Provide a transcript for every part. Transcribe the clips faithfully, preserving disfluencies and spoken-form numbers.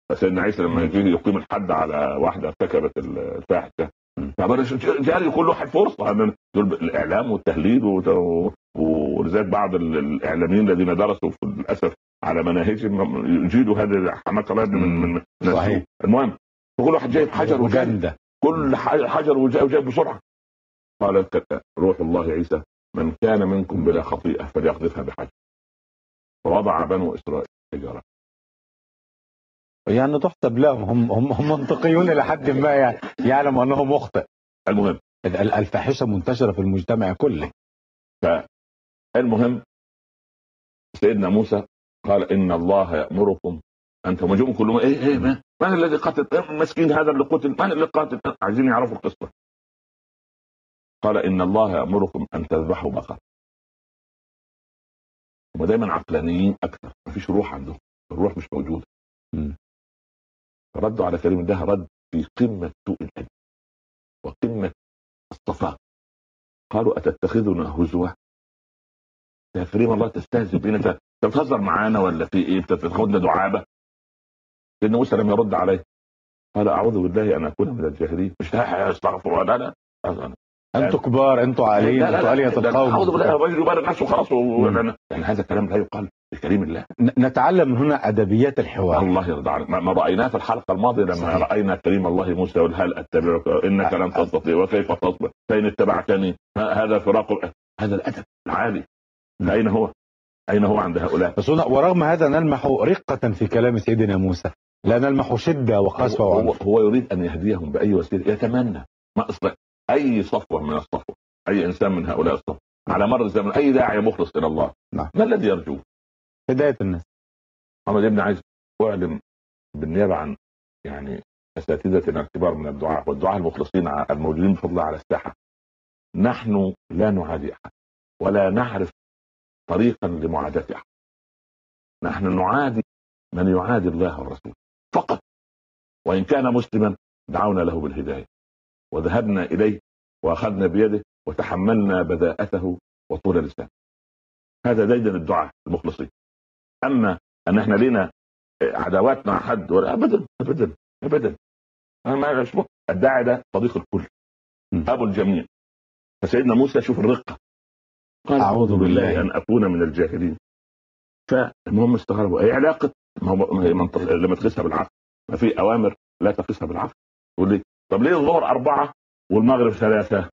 فسيدنا عيسى لما يجي يقيم الحد على واحده ارتكبت الفاحشه جاري كل واحد فرصه. دول الاعلام والتهليل، ولذلك بعض الاعلاميين الذين درسوا للاسف على مناهجهم يجيدوا هذا حماقه من من صحيح. المهم كل واحد جايب حجر وجايب كل حجر وجايب بسرعه. قال روح الله عيسى من كان منكم بلا خطيئه فليقذفها بحجر، فوضع بنو اسرائيل حجاره. يعني تحسب لهم، هم هم هم منطقيون الى حد ما، يعني يعلم انه مخطئ. المهم الفاحشه منتشره في المجتمع كله. فالمهم سيدنا موسى قال ان الله يأمركم انتم وجوم كلهم ايه ايه من, من الذي قتل المسكين هذا اللي قتل، من اللي قاتل، عايزين يعرفوا القصه. قال ان الله يأمركم ان تذبحوا بقره. هم دايما عقلانيين اكثر، مفيش روح عندهم، الروح مش موجوده. ردوا على كريم ده رد في قمه سوء الادب وقمه الصفاء. قالوا اتتخذنا هزوا يا كريم الله، تستهزئ بينا، انت بتهزر معانا ولا في ايه؟ انت بتاخدنا دعابه. سيدنا موسى لم يرد عليه، قال اعوذ بالله ان اكون من الجاهلين. مش استغفر الله، لا لا انتوا كبار، انتوا عاليين، انتوا آلية القوم. اعوذ بالله، الرجل يبارك نفسه خلاص. يعني هذا الكلام لا يقال لكريم الله. نتعلم من هنا ادبيات الحوار. الله يرضى عليك. ما رايناه في الحلقه الماضيه لما صحيح. راينا كريم الله موسى يقول هل اتبعك انك لن تستطيع وكيف تصبر فان اتبعتني هذا فراق. هذا الادب العالي اين هو؟ اين هو عند هؤلاء؟ بس ورغم هذا نلمح رقه في كلام سيدنا موسى، لا نلمح شده وقسوه. هو, هو, هو يريد ان يهديهم باي وسيله، يتمنى ما اصبح اي صفوه من الصفوه، اي انسان من هؤلاء الصفوه على مر الزمن، اي داعي مخلص الى الله، نعم. ما الذي يرجوه؟ هدايه الناس. محمد ابن عايز اعلم بالنيابه عن يعني اساتذتنا الكبار من الدعاء والدعاء المخلصين الموجودين بفضل الله على الساحه، نحن لا نعادي احد ولا نعرف طريقا لمعاداه احد. نحن نعادي من يعادي الله والرسول فقط، وان كان مسلما دعونا له بالهدايه وذهبنا اليه واخذنا بيده وتحملنا بذاءته وطول لسانه. هذا ديدن الدعاء المخلصين. اما ان احنا لنا عداوات مع حد ولا ابدا ابدا ابدا. انا ما اشبه الداعي ده صديق الكل، ابو الجميع. فسيدنا موسى شوف الرقه، قال اعوذ بالله ان اكون من الجاهلين. فالمهم استغربوا ايه علاقه لما تقيسها بالعقل؟ ما في اوامر لا تقيسها بالعقل. تقول لي طب ليه الظهر اربعه والمغرب ثلاثه؟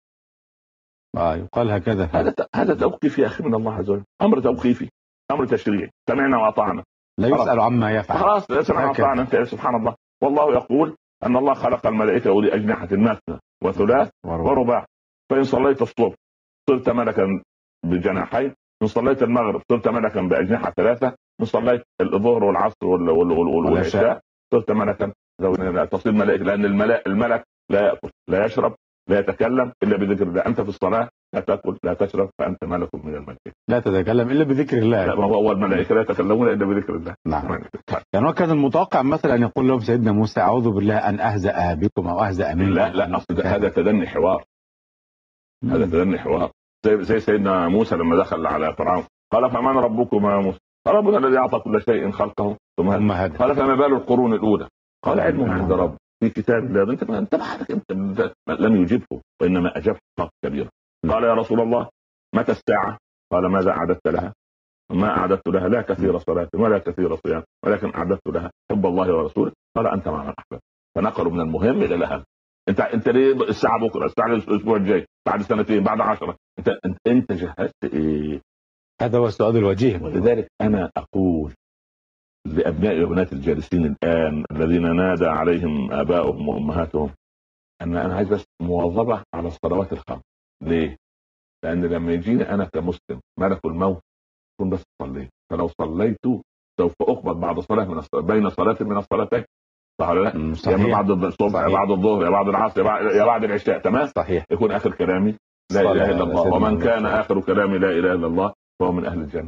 اه يقال هكذا. هذا هذا توقيفي يا اخي من الله عز وجل، امر توقيفي، امر تشريعي، سمعنا واطعنا. لا يسأل عما يفعل. خلاص سمعنا واطعنا. انت سبحان الله، والله يقول ان الله خلق الملائكه اولي اجنحه مثنى وثلاث ورباع، فان صليت الصبح صرت ملكا بجناحين، ان صليت المغرب صرت ملكا باجنحه ثلاثه، ان صليت الظهر والعصر والعشاء صرت ملكا. لا تصير ملائكه، لان الملك الملك لا ياكل لا يشرب لا يتكلم الا بذكر الله. انت في الصلاه لا تاكل لا تشرب فانت ملك من الملائكه. لا تتكلم الا بذكر الله. لا هو الملائكه لا يتكلمون الا بذكر الله. نعم. يعني هو كان المتوقع مثلا ان يقول لهم سيدنا موسى اعوذ بالله ان اهزأ بكم او اهزأ منكم. لا لا اصل هذا تدني حوار. هذا تدني حوار زي زي سيدنا موسى لما دخل على فرعون قال فمن ربكما يا موسى؟ قال ربنا الذي اعطى كل شيء خلقه ثم هدى. قال فما بال القرون الاولى؟ قال علمها عند رب في كتاب الله. انت انت بعدك انت لم يجبه وانما اجاب حق كبيره. قال يا رسول الله متى الساعه؟ قال ماذا اعددت لها؟ ما اعددت لها لا كثير صلاه ولا كثير صيام ولكن اعددت لها حب الله ورسوله. قال انت مع من احببت. فنقلوا من المهم الى الاهم. انت انت ليه الساعه بكره؟ الساعه الاسبوع الجاي، بعد سنتين، بعد عشرة؟ انت انت, انت جهزت ايه؟ هذا هو السؤال الوجيه. ولذلك انا اقول لابناء وبنات الجالسين الان الذين نادى عليهم ابائهم وامهاتهم ان انا عايز بس مواظبه على الصلوات الخمس. ليه؟ لان لما يجيني انا كمسلم ملك الموت كن بس صليت، فلو صليت سوف اقبض بعد صلاه من الصلاة بين صلاه من الصلاتين. صح ولا لا؟ يا بعد الصبح يا بعد الظهر يا بعد العصر يا بعد العشاء. تمام؟ صحيح. يكون اخر كلامي لا اله الا الله، ومن كان اخر كلامي لا اله الا الله فهو من اهل الجنه.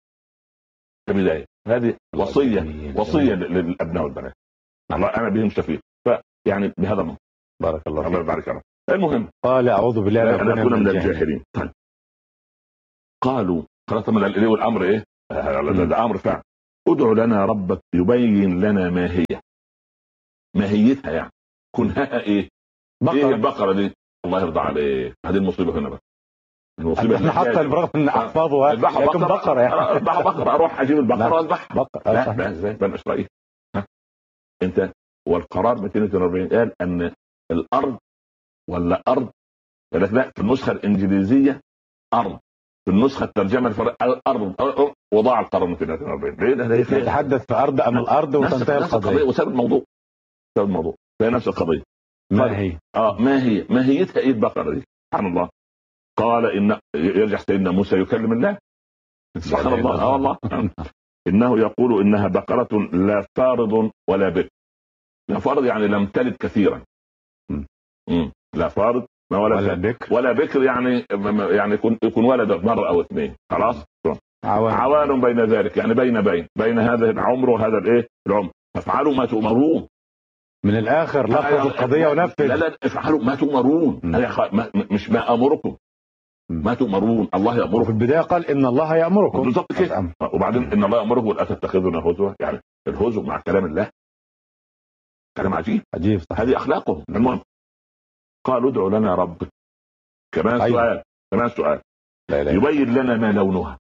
بدايه هذه وصيه وصيه للابناء والبنات. انا بهم شفيق. فيعني بهذا المنطق. بارك الله الله يبارك فيك. المهم قال اعوذ بالله ان اكون من الجاهلين. طيب قالوا خلاص من الاليه والامر ايه؟ ده امر فعلا. ادع لنا ربك يبين لنا ما هي، ماهيتها يعني كنها ايه؟ بقرة. ايه البقره دي؟ الله يرضى عليك، هذه المصيبه هنا بقى. المصيبه احنا حتى برغم ان احفظها لكن بقره يعني اذبح بقره، اروح اجيب البقره واذبحها. بقره لا لا ازاي بني اسرائيل؟ ها انت والقرار مئتين واثنين وأربعين قال ان الارض ولا ارض، قال لا في النسخه الانجليزيه ارض، في النسخه الترجمه الارض، وضاع القرار مئتين واثنين وأربعين. ليه ده يتحدث في ارض ام الارض وتنتهي القضيه وسبب الموضوع، سبب الموضوع هي نفس القضيه. ما هي؟ اه ما هي؟ ماهيتها ايه البقره دي؟ سبحان الله. قال ان يرجع سيدنا موسى يكلم الله، سبحان الله. اه والله انه يقول انها بقره لا فارض ولا بكر. لا فارض يعني لم تلد كثيرا، امم لا فارض ما ولا, ولا بكر ولا بكر يعني يعني يكون يكون ولد مره او اثنين خلاص. عوان. عوان بين ذلك يعني بين بين بين هذا العمر وهذا الايه العمر. فافعلوا ما تؤمرون من الاخر، لخص القضيه ونفذ. لا لا افعلوا ما تؤمرون، مش ما امركم، ما تؤمرون، الله يأمركم. في البداية قال إن الله يأمركم بالضبط كده، وبعدين إن الله يأمركم ولا تتخذون هزوا، يعني الهزو مع كلام الله كلام عجيب عجيب صح. هذه أخلاقهم. المهم قالوا ادعوا لنا ربك. كمان أيوة. سؤال كمان سؤال لا لا يبين لنا ما لونها.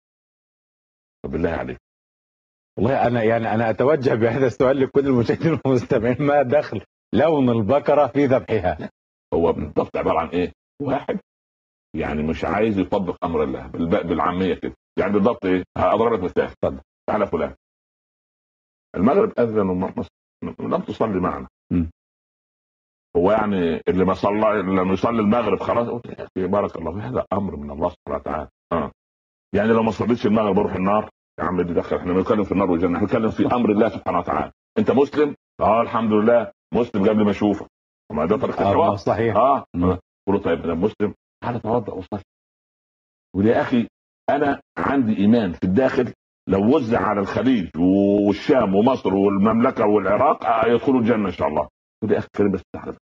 بالله عليك والله أنا يعني أنا أتوجه بهذا السؤال لكل المشاهدين والمستمعين، ما دخل لون البقرة في ذبحها؟ هو بالضبط عبارة عن إيه؟ واحد يعني مش عايز يطبق امر الله بالعاميه كده، يعني بالضبط ايه؟ هضرب لك مثال. اتفضل. تعالى فلان المغرب اذن ومصر لم تصلي معنا. م. هو يعني اللي ما صلى لما يصلي المغرب خلاص بارك الله فيه، هذا امر من الله سبحانه وتعالى. اه يعني لو ما صليتش المغرب بروح النار يا عم، دي دخل، احنا بنتكلم في النار والجنه، احنا بنتكلم في امر الله سبحانه وتعالى. انت مسلم؟ اه الحمد لله مسلم قبل ما اشوفك، ما ده طريقه الجواب. اه صحيح. اه قول له طيب انا مسلم تعالى توضأ وصلي. ويا اخي انا عندي ايمان في الداخل لو وزع على الخليج والشام ومصر والمملكه والعراق يدخلوا الجنه ان شاء الله. ودي اخي كريم بس تعرف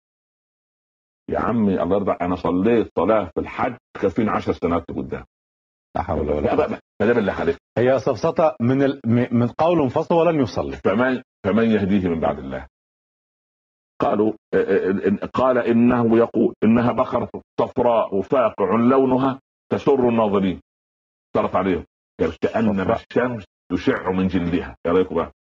يا عمي الله يرضى، انا صليت صلاه في الحج كافين عشر سنوات قدام. لا حول ولا قوه. ما دام اللي عليك هي سفسطه من ال... من قول فصل ولن يصلي. فمن فمن يهديه من بعد الله. قالوا قال انه يقول انها بقره صفراء فاقع لونها تسر الناظرين. صارت عليهم كأنما الشمس تشع من جلدها. يا رايكم بقى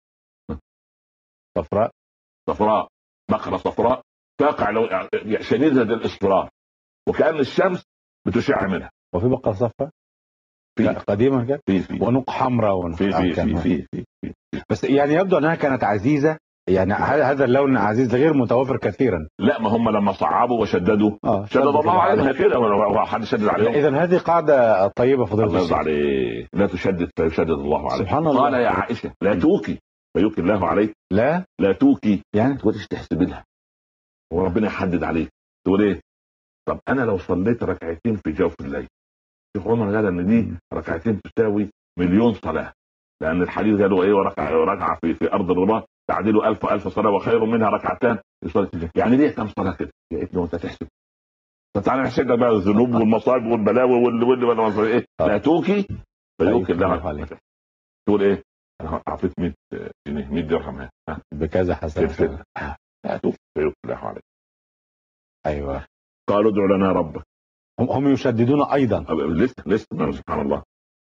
صفراء صفراء بقره صفراء فاقع لو شديده الاصفرار وكأن الشمس بتشع منها. وفي بقره صفراء في قديمه كده في في ونق حمراء ونق في في في, في, في, في بس يعني يبدو انها كانت عزيزه، يعني هذا اللون عزيز غير متوفر كثيرا. لا ما هم لما صعبوا وشددوا آه شدد الله عليهم كده، ولا حد شدد عليهم. اذا هذه قاعده طيبه فضيله الله يرضى عليك، لا تشدد فيشدد الله عليك. سبحان الله. قال يا عائشه لا توكي فيوكي الله عليك. لا لا توكي يعني تقولش تحسب لها وربنا يحدد عليك. تقول ايه؟ طب انا لو صليت ركعتين في جوف الليل، شيخ عمر قال ان دي ركعتين تساوي مليون صلاه، لان الحديث قالوا ايه وركعه ركعه في في ارض الرباط تعديل ألف ألف صلاة وخير منها ركعتان يصلي. يعني ليه كم صلاة كده يا ابني وانت تحسب؟ فتعالى نحسب بقى الذنوب والمصائب والبلاوي واللي واللي ولا ايه؟ لا توكي فيوكي الله عليك. تقول ايه؟ انا اعطيت مية جنيه مية درهم ها بكذا حسن. لا توكي فيوكي الله عليك. ايوه. قالوا ادع لنا ربك. هم هم يشددون ايضا لسه لسه سبحان الله.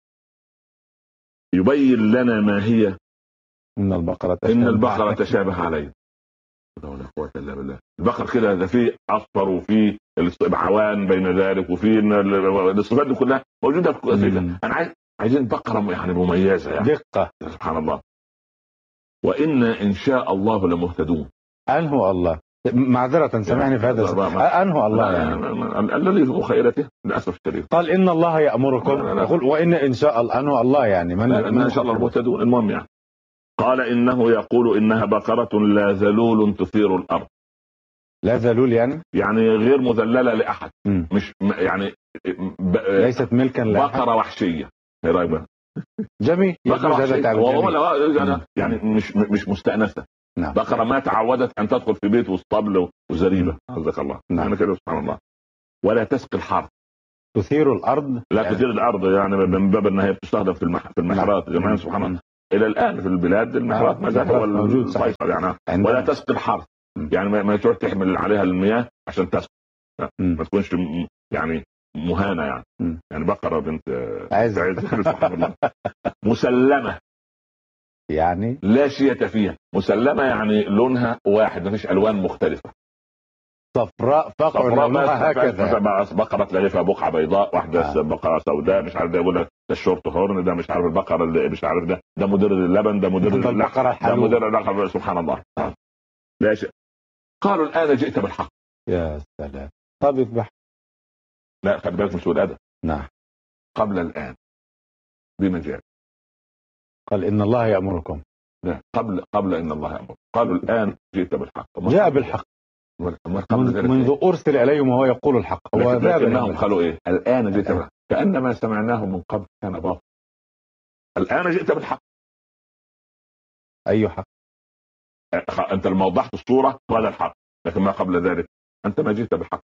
يبين لنا ما هي. ان البقره ان البقره تشابه علينا. ولا قوه الا بالله. البقر كده ده فيه اصفر وفيه عوان بين ذلك وفيه الصفات دي كلها موجوده في كده. انا عايز عايزين بقره يعني مميزه يعني دقه. سبحان الله. وان ان شاء الله لمهتدون. انه الله معذره سامحني في هذا انه الله يعني الذي في مخيلته للاسف الشديد. قال ان الله يامركم يقول وان ان شاء الله انه الله يعني من ان شاء الله المهتدون. المهم يعني قال إنه يقول إنها بقرة لا ذلول تثير الأرض. لا ذلول يعني يعني غير مذللة لأحد. م. مش يعني ب... ليست ملكا لأحد. بقرة وحشية. ايه رأيك بقى؟ جميل. بقرة وحشية يعني مش مش مستأنسة. نعم. بقرة ما تعودت أن تدخل في بيت واسطبل وزريبة. حفظك الله. نعم. يعني كده سبحان الله. ولا تسقي الحرث. تثير الأرض. لا يعني... تثير الأرض يعني من باب أنها بتستخدم في المح... في المحرات. جماعة سبحان الله. الى الان في البلاد المحرات ما زال هو موجود صحيح. الفيصل يعني. ولا تسقي الحرث، يعني ما, ما تروح تحمل عليها المياه عشان تسقي، ما تكونش م- يعني مهانه يعني. م. يعني بقره بنت عايز سبحان الله. مسلمه يعني لا شية فيها، مسلمه يعني لونها واحد، ما فيش الوان مختلفه. صفراء فقع لونها هكذا. بقره تلاقي فيها بقعه بيضاء، واحده آه. بقره سوداء، مش عارف ده يقول لك ده الشورت هورن، ده مش عارف البقره اللي مش عارف ده ده مدير اللبن، ده مدير اللحم، ده مدير اللحم. سبحان الله. آه. لا شيء. قالوا الان جئت بالحق. يا سلام. طب اذبح. لا خلي بالك من سوء الادب. نعم. قبل الان بما جاء قال ان الله يأمركم. لا قبل قبل ان الله يأمر. قالوا الان جئت بالحق. جاء بالحق منذ, منذ ارسل اليهم وهو يقول الحق. هو لكنهم قالوا ايه؟ الان جئت بالحق، كانما سمعناه من قبل كان باطل. الان جئت بالحق. اي حق؟ انت لما وضحت الصوره هذا الحق، لكن ما قبل ذلك انت ما جئت بالحق.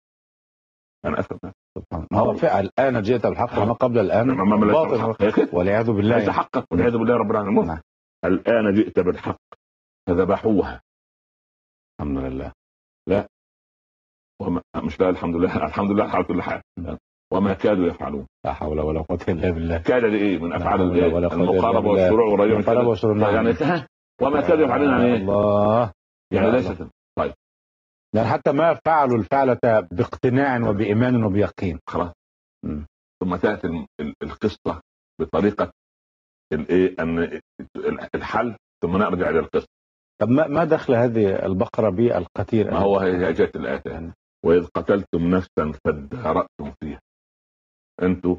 انا افهم. سبحان الله. هو فعل الان جئت بالحق وما قبل الان باطل والعياذ بالله. ليس حقا والعياذ بالله رب العالمين. نعم. الان جئت بالحق فذبحوها. الحمد لله. لا وما مش لا الحمد لله الحمد لله على كل حال. وما كادوا يفعلون. لا حول ولا قوه الا بالله. كاد لايه؟ من افعال المقاربه والشروع والرجوع يعني. وما كادوا يفعلون يعني ايه؟ الله. يعني ليست. طيب يعني حتى ما فعلوا الفعلة باقتناع وبإيمان وبيقين. خلاص. ثم تأتي القصة بطريقة الايه ان الحل، ثم نرجع الى القصة. طب ما ما دخل هذه البقرة بالقتيل؟ ما هو هي جاءت الآية يعني. وإذ قتلتم نفسا فادارأتم فيها. انتوا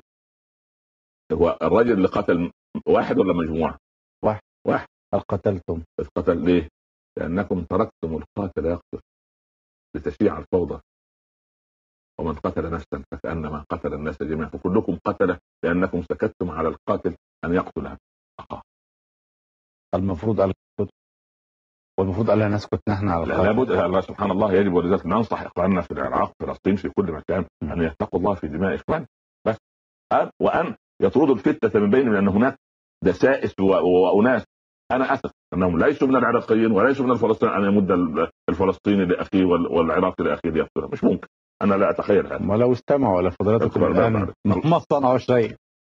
هو الرجل اللي قتل واحد ولا مجموعة؟ واحد. واحد. هل قتلتم؟ قتل ليه؟ لأنكم تركتم القاتل يقتل لتشيع الفوضى، ومن قتل نفسا فكأنما قتل الناس جميعا، فكلكم قتل لأنكم سكتتم على القاتل أن يقتل أخاه. المفروض ألا نسكت، والمفروض ألا نسكت نحن على القاتل. لابد. الله سبحان الله يجب، ولذلك ننصح إخواننا في العراق في فلسطين في كل مكان أن يتقوا الله في دماء إخوان، بس وأن يطردوا الفتنة من بينهم، لأن هناك دسائس وأناس أنا أثق أنهم ليسوا من العراقيين وليسوا من الفلسطينيين أن يمد الفلسطيني لأخيه والعراقي لأخيه ليقتله. مش ممكن، أنا لا أتخيل هذا. ولو استمعوا على فضلاتكم الآن ما صنعوا شيء.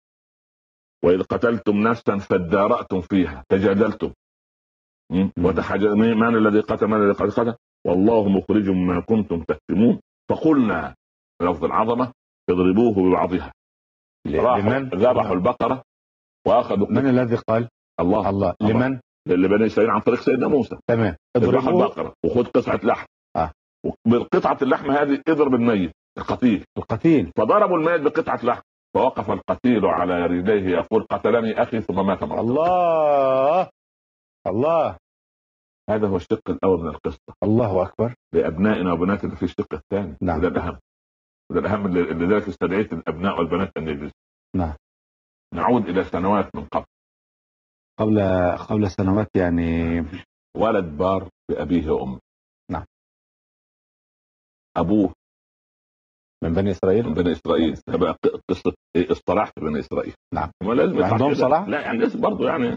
وإذ قتلتم نفسا فادارأتم فيها، تجادلتم وتحاجرون من الذي قتل من الذي قتل، والله مخرج ما كنتم تكتمون. فقلنا لفظ العظمة اضربوه ببعضها. ذبحوا البقرة وأخذوا. من الذي قال؟ الله. الله. لمن؟ لبني إسرائيل عن طريق سيدنا موسى. تمام. اذبح البقرة وخذ قطعة لحم. آه. بالقطعة اللحم هذه اضرب الميت القتيل. القتيل. فضربوا الميت بقطعة لحم، فوقف القتيل على رجليه يقول قتلني أخي ثم مات مرة. الله الله. هذا هو الشق الأول من القصة. الله أكبر. لأبنائنا وبناتنا في الشق الثاني. نعم. وده الأهم، وده الأهم اللي ذلك استدعيت الأبناء والبنات أن يجلسوا. نعم. نعود إلى سنوات من قبل. قبل قبل سنوات يعني. ولد بار بأبيه وأمه. نعم. أبوه من بني إسرائيل. من بني إسرائيل. هذا قصة الصلاح في بني إسرائيل. نعم. ما لازم عندهم صلاح؟ لا يعني لازم برضه يعني.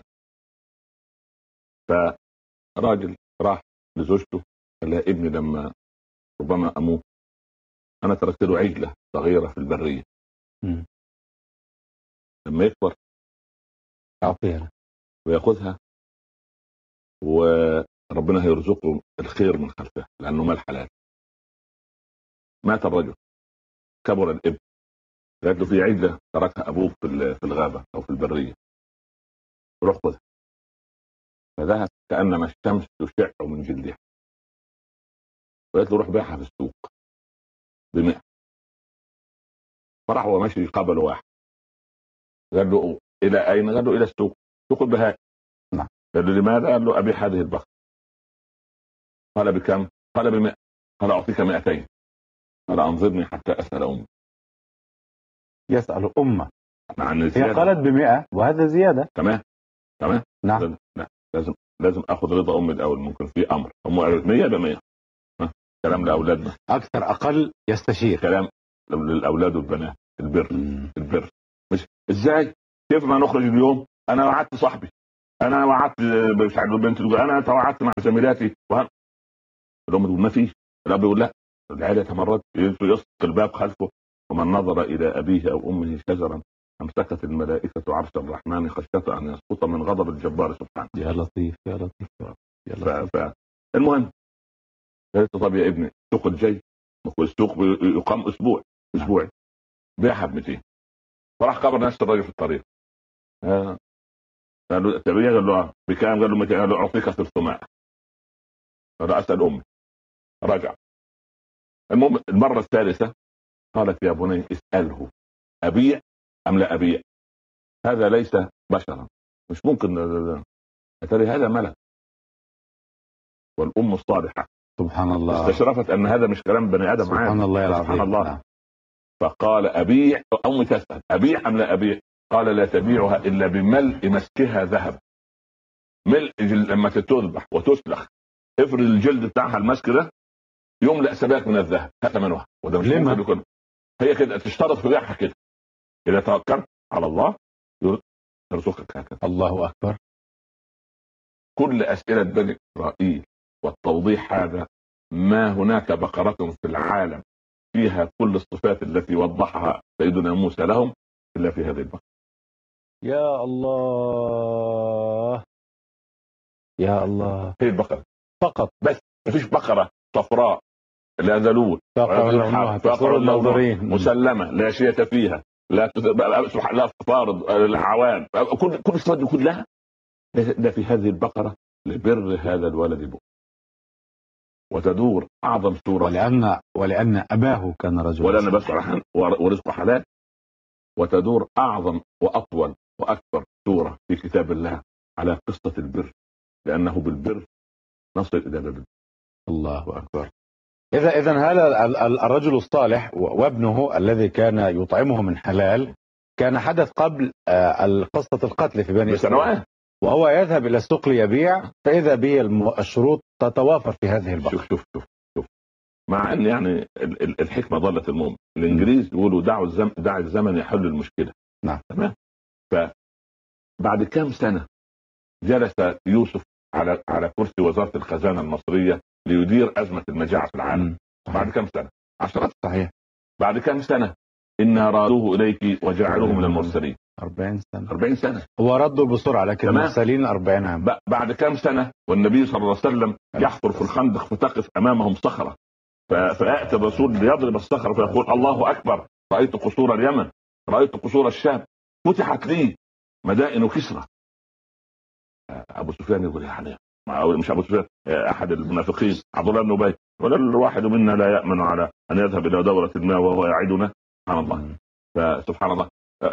فراجل راح لزوجته قال لها ابني لما ربما أموت أنا تركت له عجلة صغيرة في البرية. م. لما يكبر أعطيها ويأخذها وربنا هيرزقه الخير من خلفه لأنه مال حلال. مات الرجل، كبر الابن، قالت له في عجلة تركها أبوك في الغابة أو في البرية، روح خذها. فذهب كأنما الشمس تشع من جلدها، وقالت له روح بيعها في السوق بمئة. فرح وماشي قابل واحد قال له إلى أين؟ قال له إلى السوق. سوق البهائم. نعم. قال له لماذا؟ قال له أبيع هذه البقرة. قال بكم؟ قال بمئة. قال أعطيك مئتين. قال أنظرني حتى أسأل أمي. يسأل أمه. مع هي قالت بمئة وهذا زيادة. تمام تمام. نعم. لازم لازم لازم أخذ رضا أمي الأول. ممكن في أمر أمه قالت مية بمية. كلام لأولادنا. أكثر أقل يستشير. كلام للأولاد والبنات. البر. م. البر مش إزاي كيف ما نخرج اليوم. أنا وعدت صاحبي انا وعدت بسعد البنت تقول انا توعدت مع زميلاتي وهم الام تقول ما فيش. الاب يقول لا. العيله تمرد يسقط الباب خلفه. ومن نظر الى ابيه او امه شجرا امسكت الملائكه عرش الرحمن خشيه ان يسقط من غضب الجبار سبحانه. يا لطيف يا لطيف يا لطيف. ف... ف... المهم قلت طب يا ابني السوق الجاي السوق يقام اسبوع اسبوعي بيعها ب مئتين. فراح قبر نفس الراجل في الطريق. آه. قال له تبيع؟ قال له بكام؟ قال له مئتين. قال له اعطيك ثلاثمائة. قال له اسال امي. رجع. المهم المره الثالثه قالت يا بني اساله ابيع ام لا ابيع؟ هذا ليس بشرا، مش ممكن. اتاري هذا ملك. والام الصالحه سبحان الله استشرفت ان هذا مش كلام بني ادم عادي. سبحان الله العظيم. سبحان الله. نعم. فقال ابيع. امي تسال ابيع ام لا ابيع؟ قال لا تبيعها الا بملء مسكها ذهب. ملء لما تذبح وتسلخ افرد الجلد بتاعها المسك ده يملأ سباك من الذهب. هذا منها. وده مش ممكن يكون. هي كده تشترط في بيعها كده. اذا توكلت على الله يرزقك هكذا. الله اكبر. كل اسئله بني اسرائيل والتوضيح هذا ما هناك بقره في العالم فيها كل الصفات التي وضحها سيدنا موسى لهم الا في هذه البقره. يا الله يا الله. هي البقره فقط بس. ما فيش بقره صفراء لا ذلول تقر الناظرين مسلمه لا شيء فيها لا لا فارض العوان. كل كل الصفات دي كلها ده في هذه البقره لبر هذا الولد بو. وتدور اعظم سوره ولان ولان اباه كان رجلا ولان بس ورزقه حلال. وتدور اعظم واطول واكبر سوره في كتاب الله على قصه البر، لانه بالبر نصل الى باب. الله اكبر. اذا اذا هذا الرجل الصالح وابنه الذي كان يطعمه من حلال كان حدث قبل قصه القتل في بني اسرائيل، وهو يذهب الى السوق ليبيع فاذا به الشروط تتوافر في هذه البقره. شوف شوف شوف شوف مع ان يعني الحكمه ضلت المؤمن. الانجليز يقولوا دعوا الزمن دع الزمن يحل المشكله. نعم تمام. فبعد كام سنه جلس يوسف على على كرسي وزاره الخزانه المصريه ليدير ازمه المجاعه في العالم. بعد كام سنه؟ عشرات. صحيح. بعد كام سنه؟ إنا رادوه إليك وجعلوه من المرسلين. أربعين سنة. أربعين سنة. هو ردوا بسرعة لكن المرسلين أربعين عام. بعد كام سنة والنبي صلى الله عليه وسلم يحفر في الخندق فتقف أمامهم صخرة فيأتي الرسول ليضرب الصخرة فيقول الله أكبر رأيت قصور اليمن رأيت قصور الشام فتحت لي مدائن كسرى. أبو سفيان يقول يعني مش أبو سفيان أحد المنافقين عبد الله بن أبي ولا الواحد منا لا يأمن على أن يذهب إلى دورة الماء وهو يعدنا. سبحان الله. فسبحان الله.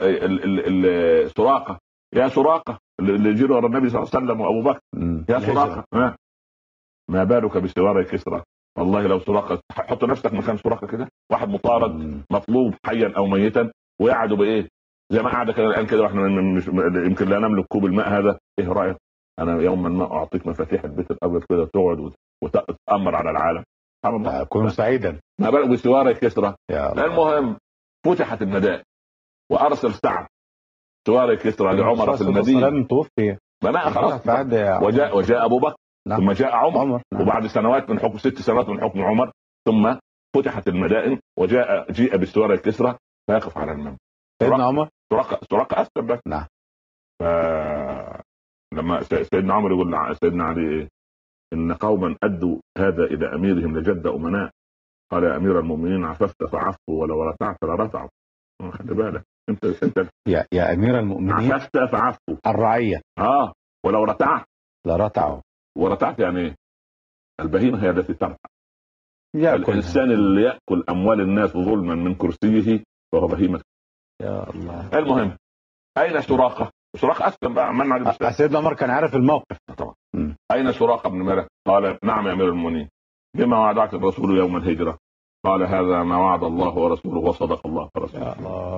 سراقة يا سراقة اللي جرى ورا النبي صلى الله عليه وسلم وأبو بكر يا سراقة ما, ما بالك بسوار كسرى. والله لو سراقة حط نفسك مكان سراقة كده واحد مطارد مطلوب حيا أو ميتا ويقعدوا بإيه زي ما قاعدة كده الآن كده واحنا يمكن لا نملك كوب الماء هذا. إيه رأيك أنا يوما ما أعطيك مفاتيح البيت الأبيض كده تقعد وتأمر على العالم. أكون سعيدا. ما بالك بسوار كسرى. المهم فتحت المدائن وارسل سعد سواري كسرى لعمر في المدينه. توفي ما خلاص وجاء وجاء ابو بكر. نعم. ثم جاء عمر, عمر. نعم. وبعد سنوات من حكم ست سنوات من حكم عمر ثم فتحت المدائن وجاء جيء بالسواري كسرى فيقف على المنبر. سيدنا عمر سراقه سراقه اسلم بس. نعم. ف... لما سيدنا عمر يقول سيدنا علي ان قوما ادوا هذا الى اميرهم لجد امناء قال يا امير المؤمنين عففت فعفوا ولو رتعت لرتعوا. خلي بالك انت انت يا يا امير المؤمنين عففت فعفوا الرعيه اه ولو رتعت لرتعوا. ورتعت يعني ايه؟ البهيمه هي التي ترتع. الانسان يأكل. اللي ياكل اموال الناس ظلما من كرسيه فهو بهيمه. يا الله. المهم اين سراقه؟ سراقه اسلم بقى عملنا عليه. سيدنا عمر كان عارف الموقف طبعا. م. اين سراقه بن مالك؟ قال نعم يا امير المؤمنين بما وعدك الرسول يوم الهجره. قال هذا ما وعد الله ورسوله وصدق الله ورسوله.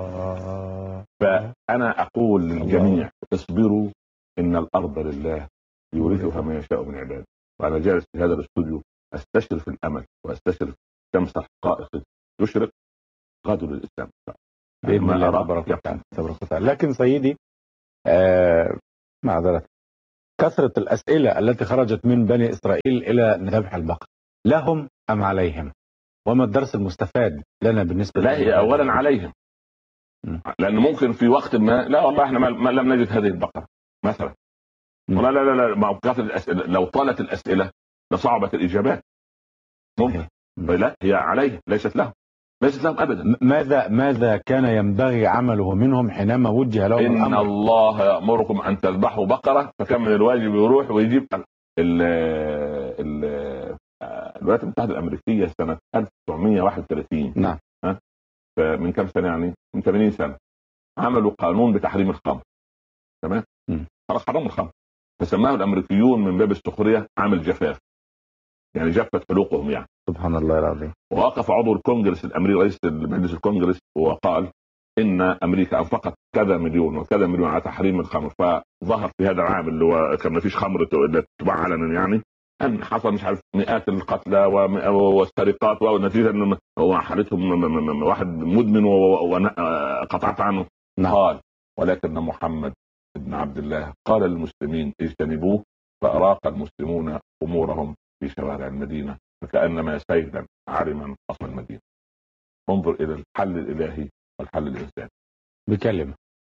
فأنا أقول للجميع اصبروا إن الأرض لله يورثها من يشاء من عباده. وأنا جالس في هذا الاستوديو أستشرف الأمل وأستشرف شمس حقائق تشرق غد للإسلام بإذن الله تبارك وتعالى. لكن سيدي آه معذرة كثرة الأسئلة التي خرجت من بني إسرائيل إلى ذبح البقر لهم أم عليهم؟ وما الدرس المستفاد لنا بالنسبة لا، هي اولا عليهم. م. لان ممكن في وقت ما لا والله احنا ما ما لم نجد هذه البقره مثلا. م. لا لا لا, لا. ما كثرة الاسئله لو طالت الاسئله لصعبت الاجابات. ممكن. لا، هي عليهم ليست لهم، ليست لهم ابدا. م- ماذا ماذا كان ينبغي عمله منهم حينما وجه لهم ان الأمر؟ الله يامركم ان تذبحوا بقره، فكان من الواجب يروح ويجيب ال ال الولايات المتحده الامريكيه سنه ألف وتسعمائة وواحد وثلاثين. نعم. ها، من كم سنه يعني؟ من ثمانين سنه عملوا قانون بتحريم الخمر. تمام. خلاص حرموا الخمر، فسماه الامريكيون من باب السخريه عامل جفاف، يعني جفت حلوقهم يعني. سبحان الله العظيم. ووقف عضو الكونجرس الامريكي رئيس مجلس الكونجرس وقال ان امريكا انفقت كذا مليون وكذا مليون على تحريم الخمر، فظهر في هذا العام اللي هو كان ما فيش خمر تباع علنا يعني ان حصل مش عارف مئات القتلى والسرقات، والنتيجه ان هو حالتهم واحد مدمن وقطعت عنه. نعم. قال ولكن محمد بن عبد الله قال للمسلمين اجتنبوه، فاراق المسلمون امورهم في شوارع المدينه فكانما سيلا عارما اصل المدينه. انظر الى الحل الالهي والحل الانساني بكلمة.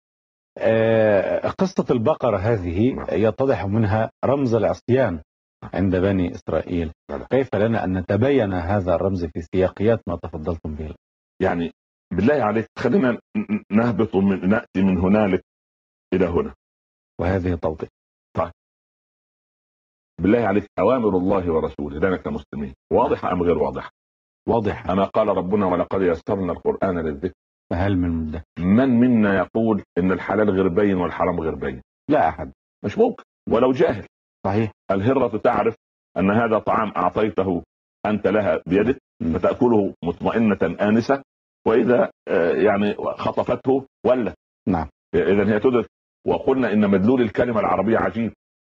آه قصة البقرة هذه يتضح منها رمز العصيان عند بني إسرائيل. كيف لنا أن نتبين هذا الرمز في سياقيات ما تفضلتم به؟ يعني بالله عليك خلينا نهبط من نأتي من هنالك إلى هنا، وهذه توضيح. طيب بالله عليك أوامر الله ورسوله لنا كمسلمين واضحة أم غير واضحة؟ واضح. أما قال ربنا ولقد يسرنا القرآن للذكر فهل من مدة؟ من منا يقول إن الحلال غير بين والحرام غير بين؟ لا أحد. مش ممكن ولو جاهل. صحيح. الهرة تعرف أن هذا طعام أعطيته أنت لها بيدك فتأكله مطمئنة آنسة، وإذا يعني خطفته ولا. نعم. إذا هي تدرك. وقلنا إن مدلول الكلمة العربية عجيب.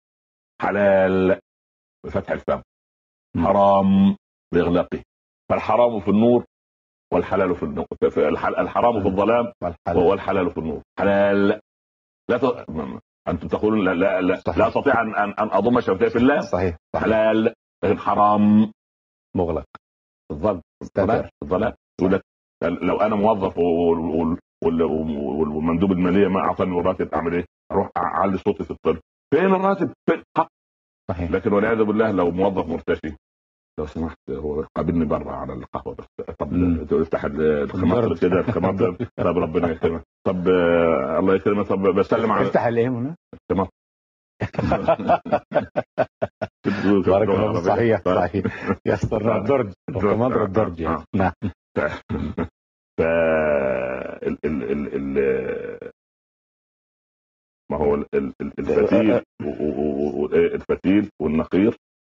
حلال بفتح الفم، حرام بإغلاقه، فالحرام في النور والحلال في النور، الحرام في الظلام والحلال في النور. حلال لا ت... أنتم تقولون لا لا لا, لا أستطيع أن أن أضم شفتي في الله. صحيح. حلال لكن حرام مغلق الظلم الظلام. يقول لك لو أنا موظف والمندوب المالية ما أعطاني الراتب أعمل إيه؟ أروح أعلي صوتي في الطرق. فين الراتب؟ فين؟ صحيح. لكن والعياذ بالله لو موظف مرتشي لو سمحت هو قابلني بره على القهوه بس، طب افتح الخمار كده الخمار. طب ربنا يكرمك، طب آه الله يكرمك، طب بسلم على افتح الايه هنا الخمار. بارك الله. صحيح صحيح. يسر الدرج الخمار الدرج يعني. نعم. ف ال ال ال ما هو الفتيل الفتيل والنقير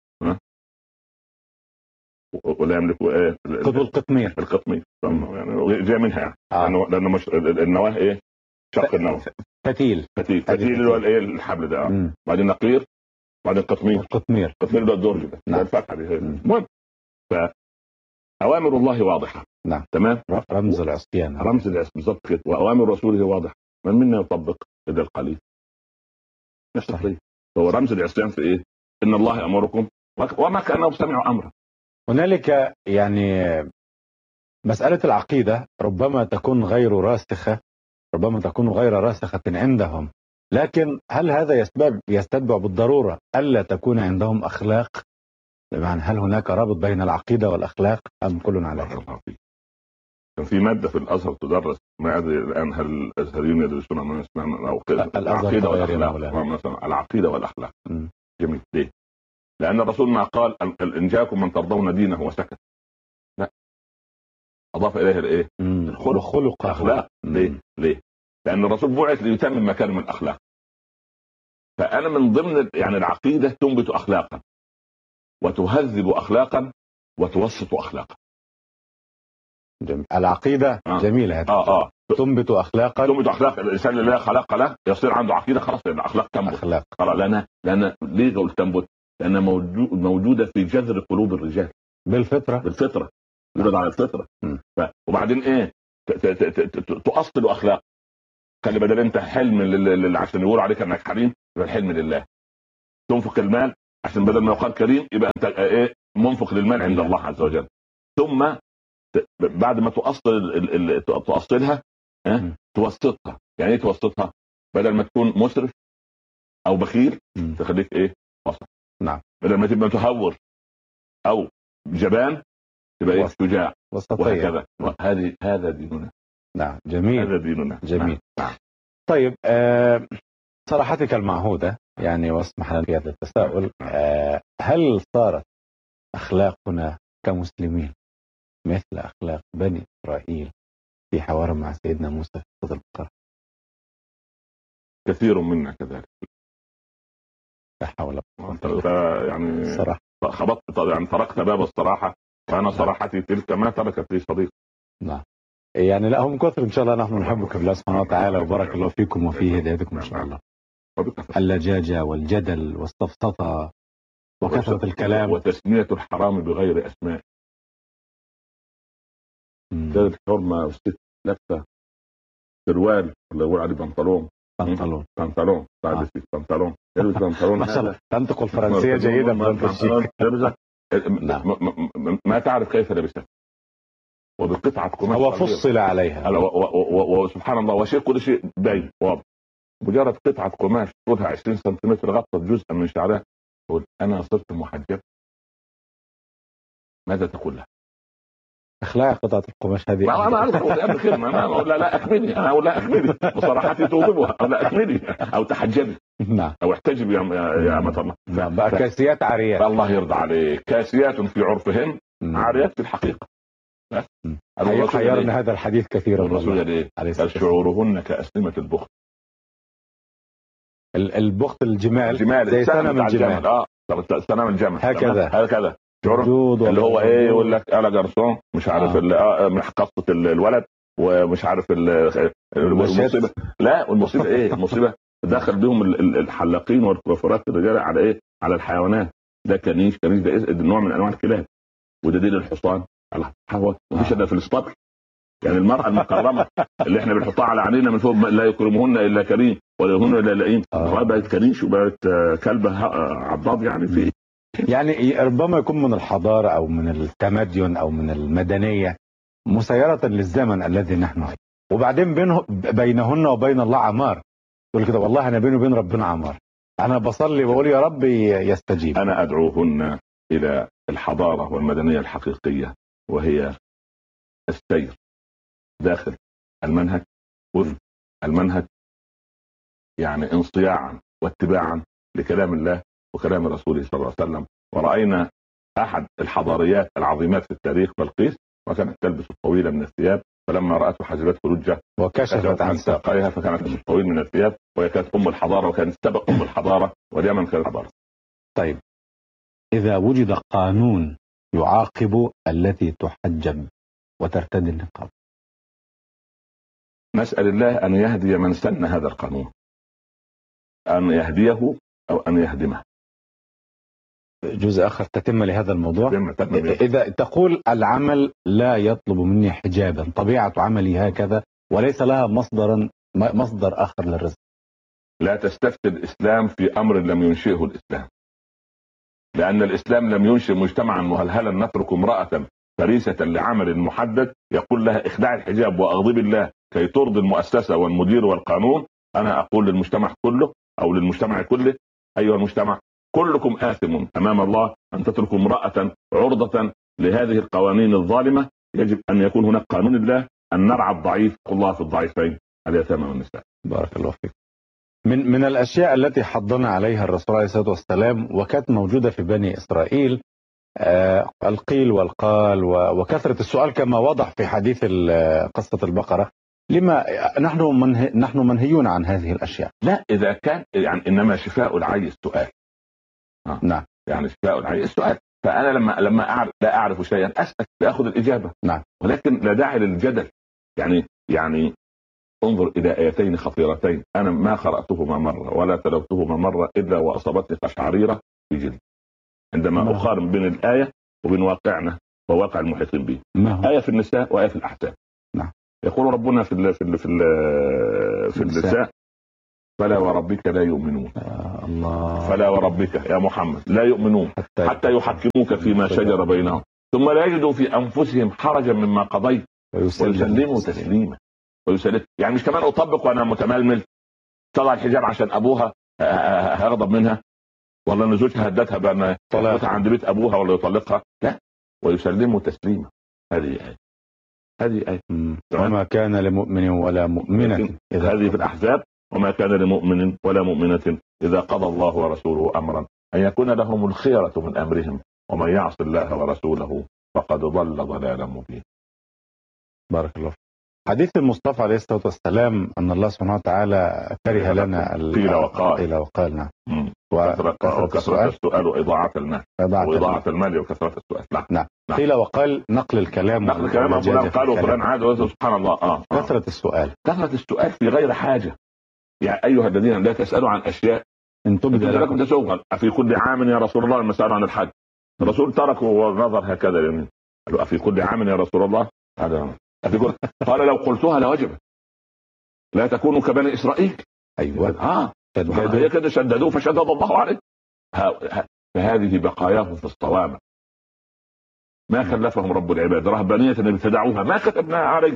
ولا يملكوا ايه؟ القطمير. القطمير يعني جاي منها يعني. آه. لانه مش النواه ايه؟ شق النواه. فتيل فتيل فتيل اللي هو الايه الحبل ده. آه. بعدين نقير، بعدين قطمير. القطمير القطمير ده الدرج ده. نعم. الفتحه دي. المهم فاوامر الله واضحه. نعم. تمام. رمز العصيان. رمز العصيان بالضبط كده. واوامر رسوله واضحه. من منا يطبق اذا القليل؟ نفس الطريقه. هو رمز العصيان في ايه؟ ان الله يامركم وما كانوا سمعوا امره. هنالك يعني مسألة العقيدة ربما تكون غير راسخة، ربما تكون غير راسخة عندهم، لكن هل هذا يسبب يستتبع بالضرورة ألا تكون عندهم أخلاق؟ بمعنى هل هناك رابط بين العقيدة والأخلاق أم كل على حد؟ كان في مادة في الأزهر تدرس، ما أدري الآن هل الأزهريون يدرسون ما اسمها أو العقيدة والأخلاق مثلا. العقيدة والأخلاق. م. جميل. ليه؟ لأن الرسول ما قال إن جاءكم من ترضون دينه وسكت. لا، أضاف إليه الإيه؟ الخلق. خلق أخلاق. ليه؟ ليه؟ لأن الرسول بعث ليتمم مكارم الأخلاق. فأنا من ضمن يعني العقيدة تنبت أخلاقا وتهذب أخلاقا وتوسط أخلاقا. جميل. العقيدة آه. جميلة هذه. آه آه. تنبت أخلاقا. تنبت أخلاق. الإنسان اللي لا خلق له يصير عنده عقيدة خلاص، لأن أخلاق تنبت. أخلاق. خلاص. لأن لأن ليه قلت تنبت؟ لأنها موجودة في جذر قلوب الرجال بالفطرة. بالفطرة. يولد على الفطرة. ف... وبعدين إيه؟ تؤصل أخلاق. خلي بدل أنت حلم لل... عشان يقول عليك أنك حليم، يبقى الحلم لله. تنفق المال عشان بدل ما يقال كريم يبقى انت ايه منفق للمال عند الله عز وجل. ثم بعد ما تؤصل ال... ال... تؤصلها اه؟ توسطها. يعني ايه توسطها؟ بدل ما تكون مسرف او بخيل تخليك ايه وسط. نعم. بدل ما تبقى متهور او جبان تبقى ايه شجاع وهكذا. هذه هذا ديننا. نعم جميل. هذا ديننا. جميل. نعم. طيب آه صراحتك المعهودة يعني واسمح لي في هذا التساؤل، آه هل صارت أخلاقنا كمسلمين مثل أخلاق بني إسرائيل في حوار مع سيدنا موسى في سورة البقرة؟ كثير منا كذلك. لا حول ولا قوة. يعني صراحة خبطت يعني طرقت باب الصراحة، فأنا صراحتي تلك ما تركت لي صديق. نعم. يعني لا هم كثر إن شاء الله. نحن نحبك بالله سبحانه وتعالى وبارك الله فيكم وفي هدايتكم إن شاء الله. اللجاجة والجدل والسفسطة وكثرة الكلام وتسمية الحرام بغير أسماء. ذلك حرمة الست لابسة سروال ولا يقول عليه بنطلون بنطلون بنطلون بعد آه. الست بنطلون يلبس بنطلون. ما شاء الله تنطق الفرنسية جيدا. نعم. ما تعرف كيف لبست وبقطعة قماش هو فصل عليها وسبحان الله وشيء كل شيء باين واضح. مجرد قطعة قماش طولها عشرين سنتيمتر غطت جزءا من شعرها تقول أنا صرت محجب. ماذا تقول لها؟ اخلاع قطعة القماش هذه. ما انا اعرف قبل كلمه انا اقول لا لا اكملي انا اقول لا اكملي بصراحتي توضبها او لا اكملي او تحجبي. نعم. او احتجبي يا يا امه الله. نعم بقى كاسيات عاريات. الله يرضى عليك. كاسيات في عرفهن عاريات في الحقيقه. حيرنا هذا الحديث كثيرا. الرسول ايه؟ شعورهن كأسلمة البخت. البخت الجمال الجمال زي سنم الجمال. اه سنم الجمل هكذا هكذا شعور اللي هو ايه يقول لك انا جرسون مش عارف آه. قصة الولد ومش عارف المصيبه. لا والمصيبه ايه؟ المصيبه دخل بهم الحلاقين والكوافيرات الرجال على ايه؟ على الحيوانات. ده كنيش كنيش ده نوع من انواع الكلاب وده دين الحصان. الله مفيش الا في الاسطبل. يعني المرأة المكرمة اللي احنا بنحطها على عينينا من فوق لا يكرمهن الا كريم ولا يهن الا لئيم. آه. بقت كنيش وبقت كلبة عضاض. يعني في يعني ربما يكون من الحضارة او من التمدن او من المدنية مسيرة للزمن الذي نحن فيه. وبعدين بينه بينهن وبين الله عمار. يقول كده والله انا بيني وبين ربنا عمار. انا بصلي بقول يا رب يستجيب. انا ادعوهن الى الحضارة والمدنية الحقيقية وهي السير داخل المنهج وفق المنهج. يعني انصياعا واتباعا لكلام الله وكلام رسوله صلى الله عليه وسلم. ورأينا احد الحضاريات العظيمات في التاريخ بلقيس وكانت تلبس الطويلة من الثياب فلما رأته حجبته لجة وكشفت عن ساقيها فكانت الطويل من الثياب وهي كانت ام الحضارة وكانت سبق ام الحضارة واليمن كانت حضارة. طيب اذا وجد قانون يعاقب التي تحجب وترتدي النقاب نسأل الله أن يهدي من سن هذا القانون أن يهديه أو أن يهدمه. جزء آخر تتم لهذا الموضوع. تتم تتم إذا تقول العمل لا يطلب مني حجابا طبيعة عملي هكذا وليس لها مصدرا مصدر آخر للرزق. لا تستفتي الإسلام في أمر لم ينشئه الإسلام. لأن الإسلام لم ينشئ مجتمعا مهلهلا نترك امرأة فريسة لعمل محدد يقول لها اخدعي الحجاب واغضبي الله كي ترضي المؤسسة والمدير والقانون. انا اقول للمجتمع كله او للمجتمع كله ايها المجتمع كلكم آثم امام الله ان تتركوا امرأة عرضة لهذه القوانين الظالمة. يجب ان يكون هناك قانون الله ان نرعى الضعيف الله في الضعيفين اليتامى والنساء. بارك الله فيك. من من الاشياء التي حضنا عليها الرسول عليه الصلاة والسلام وكانت موجودة في بني اسرائيل آه القيل والقال وكثرة السؤال كما وضح في حديث قصة البقرة. لما نحن منه نحن منهيون عن هذه الأشياء؟ لا إذا كان يعني إنما شفاء العي السؤال. آه. نعم يعني شفاء العي السؤال. فأنا لما لما أعرف لا أعرف شيئا أسأل لأخذ الإجابة. نعم. ولكن لا داعي للجدل. يعني يعني انظر إلى آيتين خطيرتين أنا ما قرأتهما مرة ولا تلوتهما مرة إلا وأصابتني قشعريرة في جلدي عندما ما أقارن بين الآية وبين واقعنا وواقع المحيطين به. آية في النساء وآية في الأحزاب. نعم. يقول ربنا في ال في ال في ال في النساء فلا وربك لا يؤمنون. آه الله. فلا وربك يا محمد لا يؤمنون حتى, حتى يحكموك فيما شجر بينهم ثم لا يجدوا في انفسهم حرجا مما قضيت ويسلموا تسليما. ويسلم يعني مش كمان اطبق وانا متململ تضع الحجاب عشان ابوها هيغضب منها، والله ان زوجها هدتها بان طلقتها عند بيت ابوها ولا يطلقها، لا. ويسلموا تسليما. هذه آية. هذه آية. وما كان لمؤمن ولا مؤمنة هذه في الأحزاب. وما كان لمؤمن ولا مؤمنة إذا قضى الله ورسوله أمرا أن يكون لهم الخيرة من أمرهم ومن يعص الله ورسوله فقد ضل ضلالا مبينا. بارك الله. حديث المصطفى عليه الصلاة والسلام أن الله سبحانه وتعالى كره لنا قيل وقال. قيل وقال. نعم. وكثرة السؤال وإضاعة المال. وإضاعة المال وكثرة السؤال. نعم. نعم. قيل وقال نقل الكلام. نقل الكلام. فلان قال وفلان عاد. سبحان الله. آه. آه. كثرة السؤال. كثرة السؤال في غير حاجة. يا أيها الذين لا تسألوا عن أشياء إن تبد لكم تسوقا. في كل عام يا رسول الله المسألة عن الحج. الرسول تركه ونظر هكذا يمين. قالوا في كل عام يا رسول الله هذا. قال لو قلتها لوجبت لا تكونوا كبني إسرائيل. أيوة. اه هي كده شددوه فشدد الله عليه. فهذه بقاياه في الصوامع ما كلفهم رب العباد رهبانية ابتدعوها ما كتبناها عليه.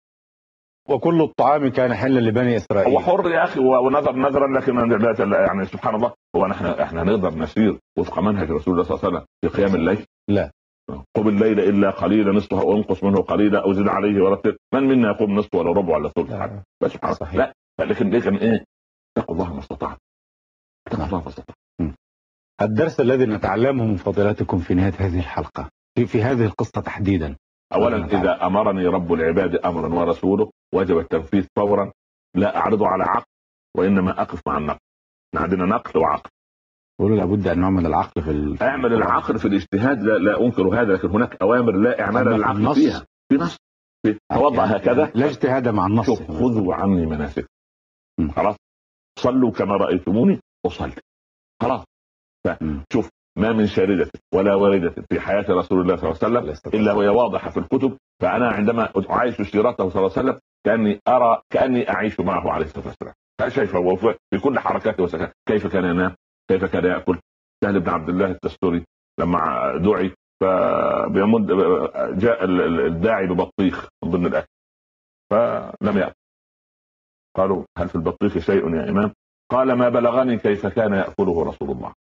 وكل الطعام كان حلا لبني إسرائيل. هو حر يا أخي ونظر نظرا لكن يعني سبحان الله. هو نحن احنا نقدر نسير وفق منهج رسول الله صلى الله عليه وسلم في قيام الليل؟ لا. قم الليل الا قليلا نصفه او انقص منه قليلا او زد عليه ورتل. من منا يقوم نصفه ولا ربع ولا ثلث؟ بس سبحان الله. لا لكن لكن ايه اتقوا الله ما استطعتم. اتقوا الله ما استطعتم. الدرس الذي نتعلمه من فضيلتكم في نهاية هذه الحلقة في, في هذه القصة تحديدا. اولا اذا امرني رب العباد امرا ورسوله وجب التنفيذ فورا. لا اعرضه على عقل وانما اقف مع النقل. عندنا نقل وعقل. قولوا لابد ان نعمل العقل في ال... اعمل العقل في الاجتهاد. لا, لا انكر هذا لكن هناك اوامر لا اعمال للعقل فيها. في نص توضع هكذا لا اجتهاد مع النص. خذوا عني مناسك. خلاص صلوا كما رايتموني اصلي. خلاص. شوف ما من شاردة ولا واردة في حياة رسول الله صلى الله عليه وسلم إلا وهي واضحة في الكتب. فأنا عندما أعيش سيرته صلى الله عليه وسلم كأني أرى كأني أعيش معه عليه الصلاة والسلام. شايفه في كل حركاته وسكنه كيف كان ينام كيف كان يأكل. سهل بن عبد الله التستوري لما دعي فبيمد جاء الداعي ببطيخ من ضمن الأكل فلم يأكل. قالوا هل في البطيخ شيء يا إمام؟ قال ما بلغني كيف كان يأكله رسول الله.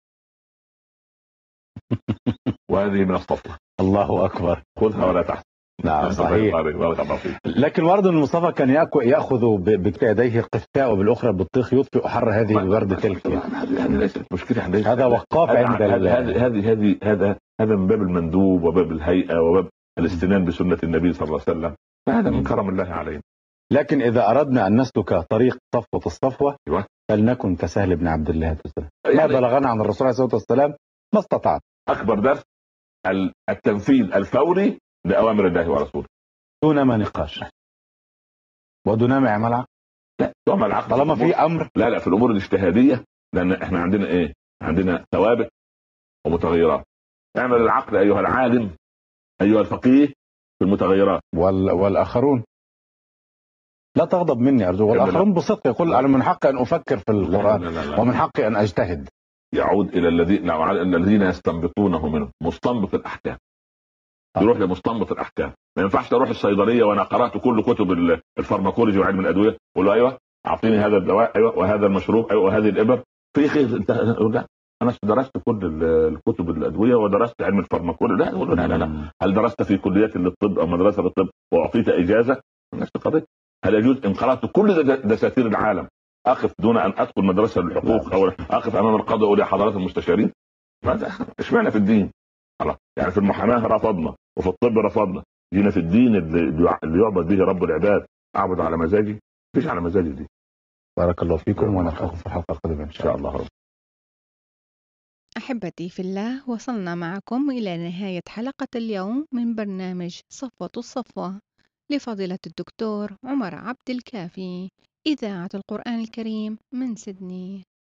وهذه من الصفوة. الله أكبر. خذها ولا تحت. نعم صحيح. لكن ورد المصطفى كان يأخذ بيديه قثاء وبالأخرى البطيخ يطفئ حر هذه الورد تلك. هذه ليست مشكلة. هذا وقاف عند هذه هذه هذه هذا هذا من باب المندوب وباب الهيئة وباب الاستنان بسنة النبي صلى الله عليه وسلم. فهذا من كرم الله علينا. لكن إذا أردنا أن نسلك طريق صفوة الصفوة فلنكن كسهل بن عبد الله التستوري. ما بلغنا عن الرسول عليه الصلاة والسلام ما استطعت. أكبر درس التنفيذ الفوري لأوامر الله ورسوله دون ما نقاش ودون ما يعمل عقل. لا تعمل عقل طالما في أمر. لا لا في الأمور الاجتهادية لأن احنا عندنا إيه؟ عندنا ثوابت ومتغيرات. اعمل العقل أيها العالم أيها الفقيه في المتغيرات. وال... والآخرون لا تغضب مني أرجو. والآخرون بصدق يقول أنا من حقي أن أفكر في القرآن. لا لا لا لا. ومن حقي أن أجتهد. يعود إلى الذين الذين يستنبطونه منه. مستنبط الأحكام يروح لمستنبط الأحكام. ما ينفعش تروح الصيدلية وأنا قرأت كل كتب الفارماكولوجي وعلم الأدوية قول له أيوة أعطيني هذا الدواء أيوة وهذا المشروب أيوة وهذه الإبر في خير. أنت لا أنا درست كل الكتب الأدوية ودرست علم الفارماكولوجي. لا لا لا لا. هل درست في كلية للطب أو مدرسة للطب وأعطيت إجازة؟ نفس القضية. هل يجوز إن قرأت كل دساتير العالم أقف دون أن أدخل مدرسة للحقوق أو أقف أمام القاضي أقول يا حضرات المستشارين؟ ماذا إشمعنى في الدين؟ خلاص يعني في المحاماة رفضنا وفي الطب رفضنا. جينا في الدين اللي يعبد به رب العباد أعبد على مزاجي؟ فيش على مزاجي دي. بارك الله فيكم ونلقاكم في الحلقة القادمة إن شاء الله. أحبتي في الله وصلنا معكم إلى نهاية حلقة اليوم من برنامج صفوة الصفوة لفضيلة الدكتور عمر عبد الكافي إذاعة القرآن الكريم من سيدني.